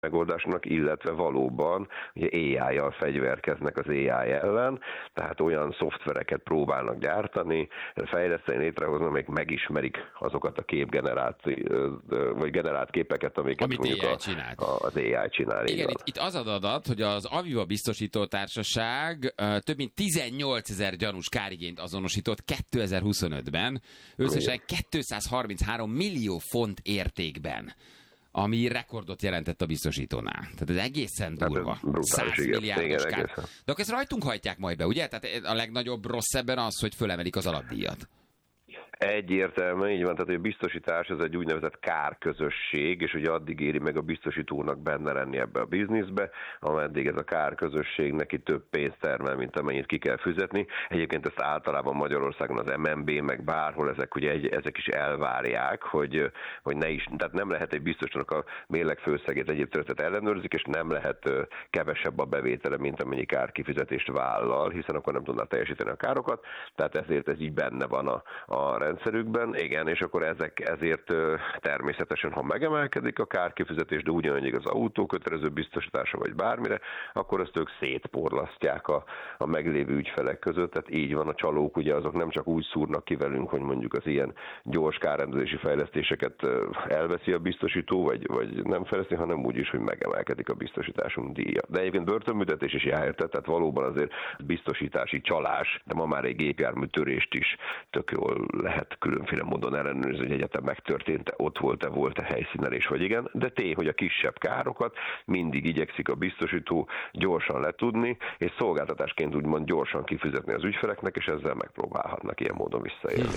megoldásnak, illetve valóban ugye AI-jal fegyverkeznek az AI ellen, tehát olyan szoftvereket próbálnak gyártani, fejleszteni, létrehozni, amelyek megismerik azokat a vagy generált képeket, amiket mondjuk az AI csinál. Igen, itt az adat, hogy az Aviva biztosító társaság több mint 18 000 gyanús kárigényt azonosított 2025-ben, összesen 233 millió font értékben, ami rekordot jelentett a biztosítónál. Tehát ez egészen durva. 100 milliárdos kár. De akkor ezt rajtunk hajtják majd be, ugye? Tehát a legnagyobb rossz ebben az, hogy fölemelik az alapdíjat. Egyértelműen így van, tehát a biztosítás ez egy úgynevezett kárközösség, és ugye addig éri meg a biztosítónak benne lenni ebbe a bizniszbe, ameddig ez a kárközösség neki több pénzt termel, mint amennyit ki kell fizetni. Egyébként ezt általában Magyarországon az MNB, meg bárhol ezek is elvárják, hogy ne is, tehát nem lehet egy biztosítónak a mérlegfőszegét egyéb területet ellenőrzik, és nem lehet kevesebb a bevétele, mint amennyi kárkifizetést vállal, hiszen akkor nem tudná teljesíteni a károkat, tehát ezért ez így benne van a rendszerükben, igen, és akkor ezért természetesen, ha megemelkedik a kárkifizetés, de ugyanannyi az autó kötelező biztosítása vagy bármire, akkor azt ők szétporlasztják a meglévő ügyfelek között, tehát így van, a csalók ugye azok nem csak úgy szúrnak ki velünk, hogy mondjuk az ilyen gyors kárrendezési fejlesztéseket elveszi a biztosító, vagy nem fejleszti, hanem úgy is, hogy megemelkedik a biztosításunk díja. De egyébként börtönbüntetés is jár, tehát valóban azért biztosítási csalás, de ma már egy gépjármű törést is tök jól lehet különféle módon ellenőrizni, hogy egyetem megtörtént, ott volt-e helyszínen és vagy igen, de tény, hogy a kisebb károkat mindig igyekszik a biztosító gyorsan letudni, és szolgáltatásként úgymond gyorsan kifizetni az ügyfeleknek, és ezzel megpróbálhatnak ilyen módon visszaélni.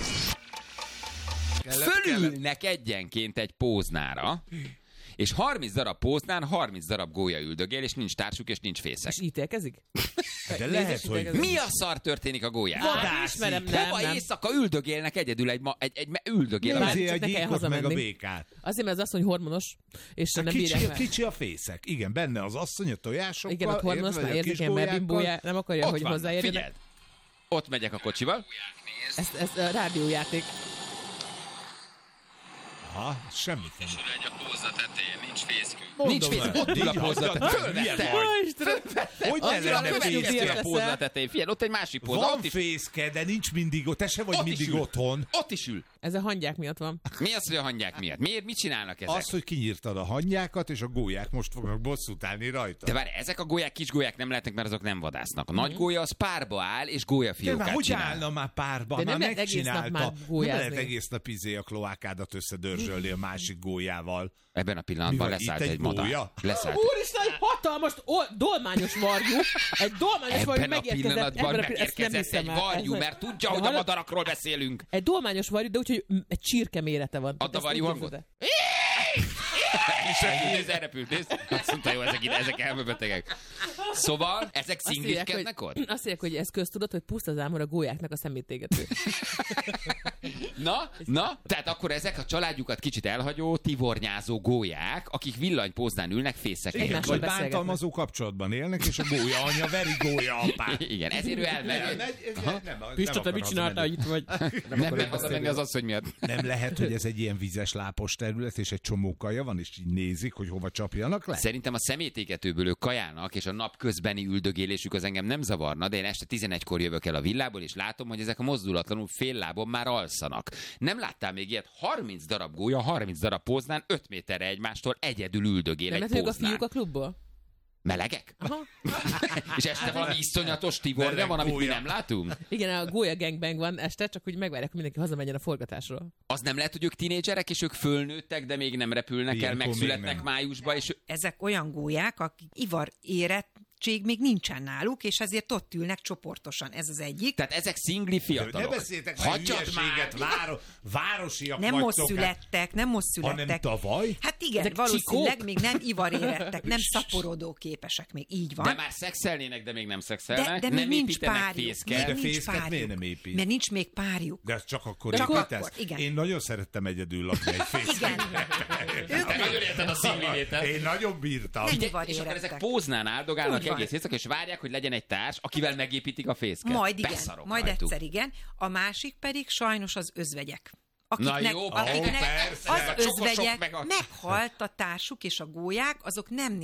Fölülnek egyenként egy póznára, és 30 darab póznán 30 darab gólya üldögél, és nincs társuk, és nincs fészek. És ítélkezik? De lehet, hogy... Mi a szar történik a gólyán? Vadászik. Hova éjszaka üldögélnek egyedül egy üldögél. Nézzé a gyíkot meg a békát. Azért, mert az asszony hormonos, és nem bírják meg. Kicsi a fészek. Igen, benne az asszony a tojásokkal. Igen, a hormonos már érzik, ilyen mebimbója, nem akarja, hogy hozzáérjenek. Figyeld! Ott megyek a kocsival. Ez a rádiójáték. Aha, semmit nem. És egy a pózza tetején, nincs fészkünk. Nincs fészkünk, ott ül a pózza tetején. Hogy ne lenne fészke? A pózza tetején. Figyelj, ott egy másik pózza. Van fészke, de nincs mindig ott. Te se vagy mindig otthon. Ott is ül. Ez a hangyák miatt van. Mi az, hogy a hangyák miatt? Miért? Mit csinálnak ezek? Az, hogy kinyírtad a hangyákat, és a gólyák most fognak bosszút állni rajta. De várj, ezek a gólyák, kis gólyák nem lehetnek, mert azok nem vadásznak. A nagy gólya az párba áll, és gólyafiókát hogy csinál. állna már párba? De már nem lehet egész nap már gólyázni. Nem lehet egész nap a kloákádat összedörzsölni a másik gólyával. Ebben a pillanatban leszállt egy madár. Leszállt. Úristen, egy hatalmas dolmányos varjú. Egy dolmányos varjú megérkezett. Ebben a pillanatban megérkezett egy varjú, mert tudja, hogy a madarakról beszélünk. Egy dolmányos varjú, de úgyhogy egy csirke mérete van. Add a varjú hangot. És elrepült, nézd. Azt mondta, jó, ezek elmebetegek. Szóval, ezek szingliskednek ott? Azt mondják, hogy ez köztudott, hogy puszta zámor a gólyáknak a szemétégető. Na, tehát akkor ezek a családjukat kicsit elhagyó, tivornyázó gólyák, akik villanypóznán ülnek fészekkel. Igen, vagy bántalmazó kapcsolatban élnek, és a gólya anya veri gólya apát. Igen, ezért ő elveri. Pista, te mit csináltál itt vagy? Nem hazamenni az asszony miatt. Nem lehet, hogy ez egy ilyen vizes lápos terület, és egy csomó kaja van, és így nézik, hogy hova csapjanak le? Szerintem a szemétégetőből ők kajálnak, és a napközbeni üldögélésük az engem nem zavarna, de én este 11-kor jövök el a villából, és látom, hogy ezek a mozdulatlanul fél lábon már alszanak. Nem láttál még ilyet? 30 darab gólya, 30 darab póznán, 5 méterre egymástól egyedül üldögél egy póznán. Nem a fiúk a klubból? Melegek? Aha. És este valami iszonyatos tivorja van, amit mi nem látunk? Igen, a gólya gangbang van este, csak úgy megvárják, hogy mindenki hazamenjen a forgatásról. Az nem lehet, hogy ők tinédzserek, és ők fölnőttek, de még nem repülnek el, megszületnek májusba, és... Ezek olyan gólyák, akik ivar érettség még nincsen náluk, és ezért ott ülnek csoportosan. Ez az egyik. Tehát ezek szingli fiatalok. Ne beszéltek már hülyeséget, városiak nem vagytok. Nem most születtek. Hanem tavaly? Hát igen, valószínűleg még nem ivar érettek, nem szaporodó képesek még, így van. De már szexelnének, de még nem szexelnek. De nem nincs párjuk. fészket. De fészket miért nem épít? Mert nincs még párjuk. De ez csak akkor építesz? Én nagyon szerettem egyedül lakni egy fészket. Te nagyon érted a szingli-létet. Én nagyon bírtam. És akkor ezek póznán áldogálnak egész éjszaka, és várják, hogy legyen egy társ, akivel megépítik a fészket. Majd igen, majd egyszer igen. A másik pedig sajnos az özvegyek, akiknek, jó, akiknek persze, az meg a csokosok, özvegyek meg a- meghalt a társuk és a gólyák, azok nem